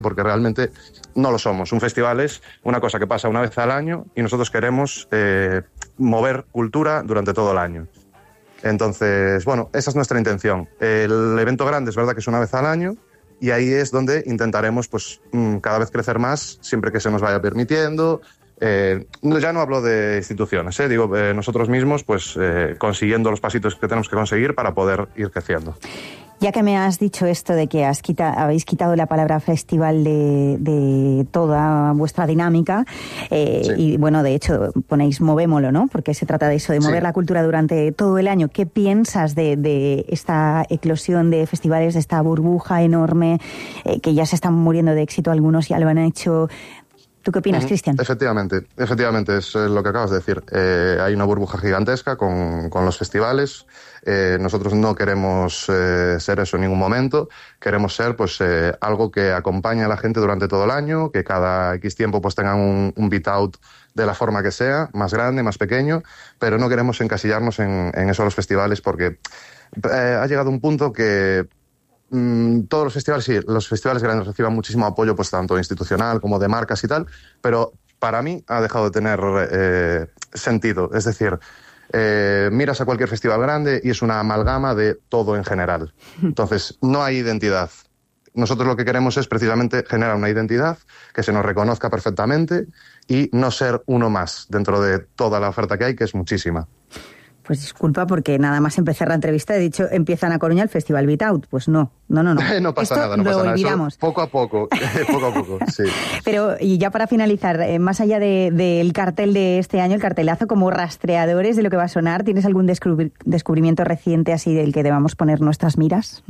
porque realmente no lo somos. Un festival es una cosa que pasa una vez al año y nosotros queremos mover cultura durante todo el año. Entonces, bueno, esa es nuestra intención. El evento grande es verdad que es una vez al año y ahí es donde intentaremos pues cada vez crecer más, siempre que se nos vaya permitiendo. Ya no hablo de instituciones, digo nosotros mismos pues consiguiendo los pasitos que tenemos que conseguir para poder ir creciendo. Ya que me has dicho esto de que habéis quitado la palabra festival de toda vuestra dinámica, sí. Y bueno, de hecho ponéis movémoslo, ¿no? Porque se trata de eso, de mover la cultura durante todo el año. ¿Qué piensas de esta eclosión de festivales, de esta burbuja enorme, que ya se están muriendo de éxito algunos, ya lo han hecho? ¿Tú qué opinas, Cristian? Efectivamente, es lo que acabas de decir. Hay una burbuja gigantesca con los festivales. Nosotros no queremos ser eso en ningún momento. Queremos ser pues algo que acompañe a la gente durante todo el año, que cada X tiempo pues tengan un beat out de la forma que sea, más grande, más pequeño, pero no queremos encasillarnos en eso los festivales porque ha llegado un punto que todos los festivales, sí, los festivales grandes reciban muchísimo apoyo, pues tanto institucional como de marcas y tal, pero para mí ha dejado de tener sentido. Es decir, miras a cualquier festival grande y es una amalgama de todo en general. Entonces, no hay identidad. Nosotros lo que queremos es precisamente generar una identidad que se nos reconozca perfectamente y no ser uno más dentro de toda la oferta que hay, que es muchísima. Pues disculpa, porque nada más empezar la entrevista he dicho, empieza en A Coruña el Festival Beat Out. Pues no. No pasa nada, no pasa nada. Olvidamos. Eso, poco a poco, sí. Pero, y ya para finalizar, más allá del cartel de este año, el cartelazo, como rastreadores de lo que va a sonar, ¿tienes algún descubrimiento reciente así del que debamos poner nuestras miras?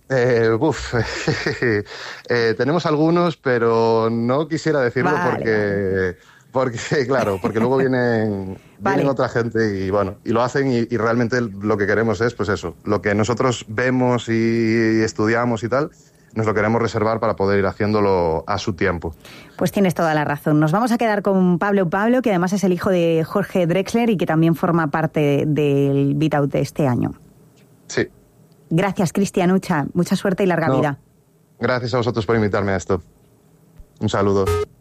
Tenemos algunos, pero no quisiera decirlo porque luego vienen otra gente y bueno, y lo hacen y realmente lo que queremos es pues eso, lo que nosotros vemos y estudiamos y tal, nos lo queremos reservar para poder ir haciéndolo a su tiempo. Pues tienes toda la razón. Nos vamos a quedar con Pablo, que además es el hijo de Jorge Drexler y que también forma parte del Beat Out de este año. Sí. Gracias, Cristian Ucha. Mucha suerte y larga vida. Gracias a vosotros por invitarme a esto. Un saludo.